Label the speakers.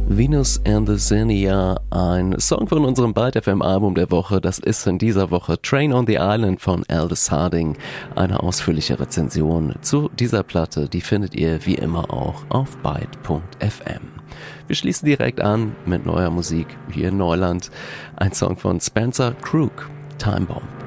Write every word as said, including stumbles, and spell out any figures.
Speaker 1: Venus and the Xenia, ein Song von unserem Byte F M Album der Woche. Das ist in dieser Woche Train on the Island von Aldous Harding. Eine ausführliche Rezension zu dieser Platte, die findet ihr wie immer auch auf byte punkt f m. Wir schließen direkt an mit neuer Musik hier in Neuland. Ein Song von Spencer Crook, Time Bomb.